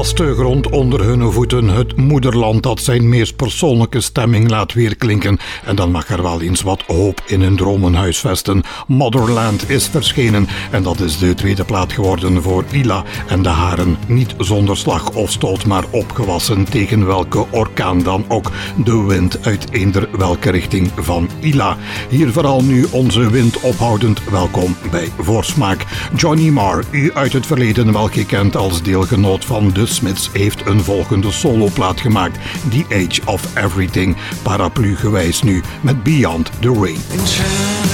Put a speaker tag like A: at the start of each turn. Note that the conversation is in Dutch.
A: vaste grond onder hun voeten, het moederland dat zijn meest persoonlijke stemming laat weerklinken. En dan mag er wel eens wat hoop in hun dromen huisvesten. Motherland is verschenen en dat is de tweede plaat geworden voor Ila en de haren. Niet zonder slag of stoot, maar opgewassen tegen welke orkaan dan ook. De wind uit eender welke richting van Ila. Hier vooral nu onze wind ophoudend welkom bij Voorsmaak. Johnny Marr, u uit het verleden wel gekend als deelgenoot van The Smiths, heeft een volgende soloplaat gemaakt. The Age of Everything, paraplu gewijs nu met Beyond the Rain.